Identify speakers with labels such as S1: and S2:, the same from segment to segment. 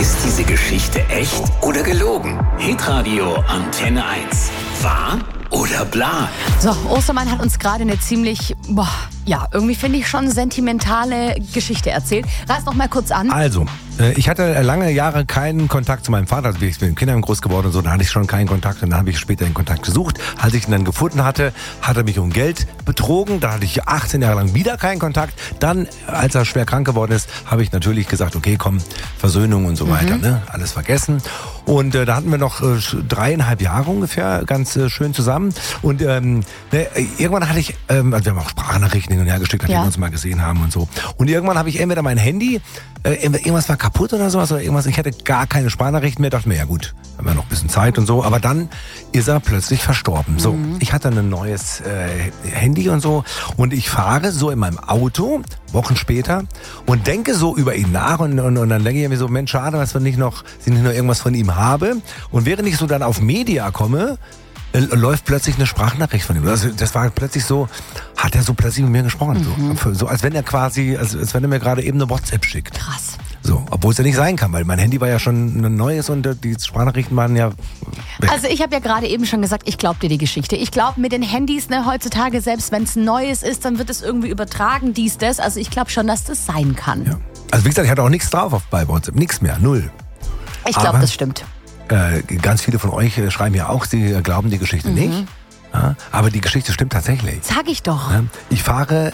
S1: Ist diese Geschichte echt oder gelogen? Hitradio Antenne 1. Wahr oder bla?
S2: So, Ostermann hat uns gerade eine ziemlich, irgendwie finde ich schon sentimentale Geschichte erzählt. Reiß noch mal kurz an.
S3: Also, ich hatte lange Jahre keinen Kontakt zu meinem Vater. Also ich bin in Kindern groß geworden und so, da hatte ich schon keinen Kontakt. Und dann habe ich später den Kontakt gesucht. Als ich ihn dann gefunden hatte, hat er mich um Geld betrogen. Da hatte ich 18 Jahre lang wieder keinen Kontakt. Dann, als er schwer krank geworden ist, habe ich natürlich gesagt, okay, komm, Versöhnung und so weiter, ne? Alles vergessen. Und da hatten wir noch 3,5 Jahre ungefähr ganz schön zusammen. Und irgendwann hatte ich, also wir haben auch Sprachnachrichten hin und her geschickt, nachdem wir uns mal gesehen haben und so. Und irgendwann habe ich entweder mein Handy, irgendwas war kaputt oder sowas oder irgendwas. Ich hatte gar keine Sprachnachrichten mehr. Dachte mir, ja gut, haben wir noch ein bisschen Zeit und so. Aber dann ist er plötzlich verstorben. So, ich hatte ein neues Handy und so. Und ich fahre so in meinem Auto, Wochen später, und denke so über ihn nach. Und dann denke ich mir so, Mensch, schade, dass ich nicht noch irgendwas von ihm habe. Und während ich so dann auf Media komme, läuft plötzlich eine Sprachnachricht von ihm. Also das war plötzlich so, hat er so plötzlich mit mir gesprochen. So als wenn er quasi, als wenn er mir gerade eben eine WhatsApp schickt.
S2: Krass.
S3: So, obwohl es ja nicht sein kann, weil mein Handy war ja schon ein neues und die Sprachnachrichten waren ja weg.
S2: Also ich habe ja gerade eben schon gesagt, ich glaube dir die Geschichte. Ich glaube mit den Handys, heutzutage, selbst wenn es ein neues ist, dann wird es irgendwie übertragen, das. Also ich glaube schon, dass das sein kann.
S3: Ja. Also wie gesagt, ich hatte auch nichts drauf bei WhatsApp, nichts mehr, 0.
S2: Ich glaube, das stimmt.
S3: Ganz viele von euch schreiben ja auch, sie glauben die Geschichte nicht. Ja, aber die Geschichte stimmt tatsächlich.
S2: Sag ich doch.
S3: Ja, ich fahre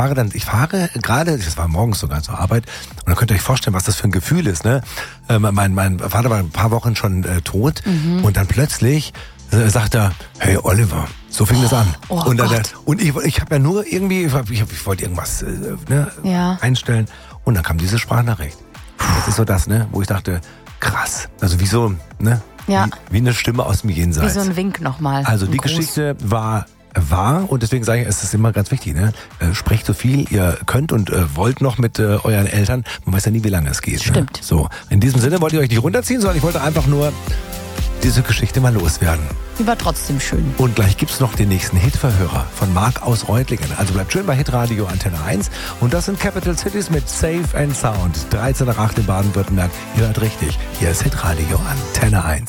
S3: gerade, das war morgens sogar zur Arbeit, und dann könnt ihr euch vorstellen, was das für ein Gefühl ist. Ne? Mein Vater war ein paar Wochen schon tot und dann plötzlich sagt er, hey Oliver, so fing das an.
S2: Oh
S3: und
S2: Gott.
S3: Und ich habe ja nur irgendwie, ich wollte irgendwas einstellen und dann kam diese Sprachnachricht. Das ist so das, ne, wo ich dachte, krass, also wie so, ne?
S2: Ja.
S3: Wie eine Stimme aus dem Jenseits.
S2: Wie so ein Wink nochmal.
S3: Also die Geschichte war wahr und deswegen sage ich, es ist immer ganz wichtig, ne? Sprecht so viel ihr könnt und wollt noch mit euren Eltern. Man weiß ja nie, wie lange es geht.
S2: Stimmt.
S3: Ne? So, in diesem Sinne wollte ich euch nicht runterziehen, sondern ich wollte einfach nur diese Geschichte mal loswerden.
S2: Die war trotzdem schön.
S3: Und gleich gibt's noch den nächsten Hitverhörer von Marc aus Reutlingen. Also bleibt schön bei Hitradio Antenne 1. Und das sind Capital Cities mit Safe and Sound. 13 nach 8 in Baden-Württemberg. Ihr hört richtig. Hier ist Hitradio Antenne 1.